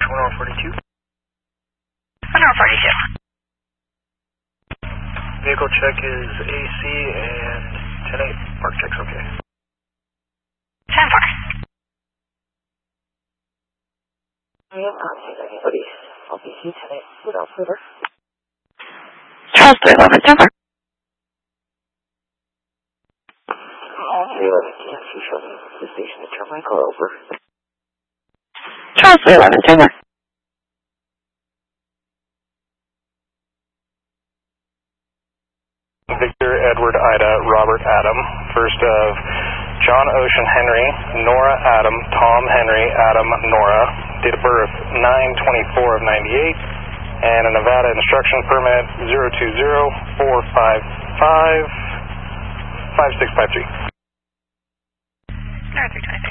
1042. 1042. Vehicle check is AC and 10-8. Park check's okay. 10-4. I am not seeing anybody. I'll be seeing 10-8 without further. Charles 311, 10-4. All 311, can't see from the station to turn my car over. Charles 311, 10-4. Victor, Edward, Ida, Robert, Adam. First of John Ocean Henry, Nora Adam, Tom Henry, Adam, Nora. Date of birth 9/24 of 98. And a Nevada instruction permit 020-455-5653. North 323.